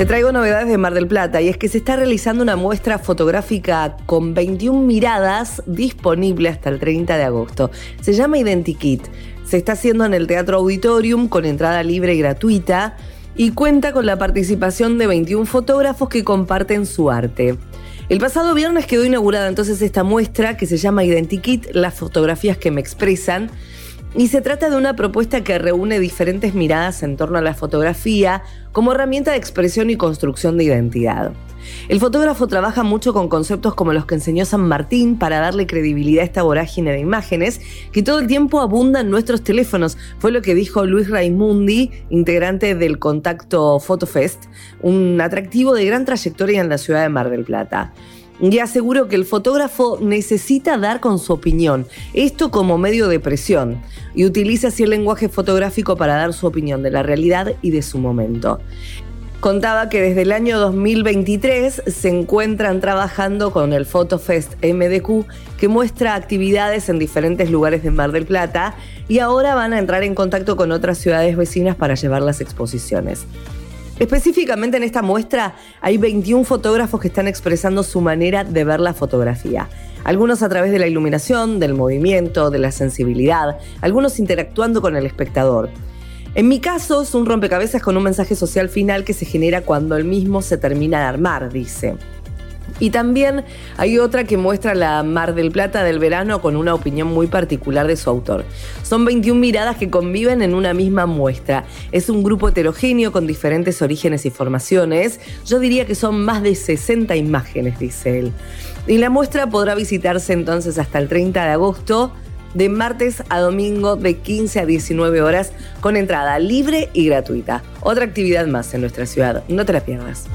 Te traigo novedades de Mar del Plata y es que se está realizando una muestra fotográfica con 21 miradas disponible hasta el 30 de agosto. Se llama Identikit. Se está haciendo en el Teatro Auditorium con entrada libre y gratuita y cuenta con la participación de 21 fotógrafos que comparten su arte. El pasado viernes quedó inaugurada entonces esta muestra que se llama Identikit, las fotografías que me expresan. Y se trata de una propuesta que reúne diferentes miradas en torno a la fotografía como herramienta de expresión y construcción de identidad. El fotógrafo trabaja mucho con conceptos como los que enseñó San Martín para darle credibilidad a esta vorágine de imágenes que todo el tiempo abunda en nuestros teléfonos. Fue lo que dijo Luis Raimundi, integrante del Contacto Photofest, un atractivo de gran trayectoria en la ciudad de Mar del Plata. Y aseguró que el fotógrafo necesita dar con su opinión, esto como medio de presión, y utiliza así el lenguaje fotográfico para dar su opinión de la realidad y de su momento. Contaba que desde el año 2023 se encuentran trabajando con el Photofest MDQ, que muestra actividades en diferentes lugares de Mar del Plata, y ahora van a entrar en contacto con otras ciudades vecinas para llevar las exposiciones. Específicamente en esta muestra hay 21 fotógrafos que están expresando su manera de ver la fotografía. Algunos a través de la iluminación, del movimiento, de la sensibilidad, algunos interactuando con el espectador. En mi caso es un rompecabezas con un mensaje social final que se genera cuando el mismo se termina de armar, dice. Y también hay otra que muestra la Mar del Plata del verano con una opinión muy particular de su autor. Son 21 miradas que conviven en una misma muestra. Es un grupo heterogéneo con diferentes orígenes y formaciones. Yo diría que son más de 60 imágenes, dice él. Y la muestra podrá visitarse entonces hasta el 30 de agosto, de martes a domingo de 15 a 19 horas, con entrada libre y gratuita. Otra actividad más en nuestra ciudad. No te la pierdas.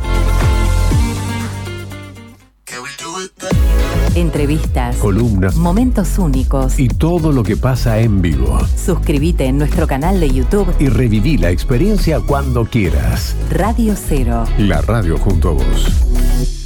Entrevistas, columnas, momentos únicos y todo lo que pasa en vivo. Suscríbete en nuestro canal de YouTube Y reviví la experiencia cuando quieras. Radio Cero. La radio junto a vos.